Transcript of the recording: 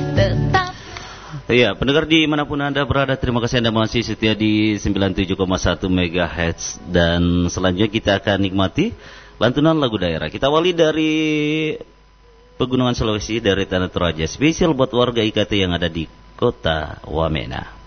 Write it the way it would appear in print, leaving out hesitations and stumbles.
tetap. Iya, pendengar dimanapun Anda berada, terima kasih Anda masih setia di 97,1 MHz. Dan selanjutnya kita akan nikmati lantunan lagu daerah. Kita awali dari Pegunungan Sulawesi, dari Tanah Toraja, spesial buat warga IKT yang ada di Kota Wamena.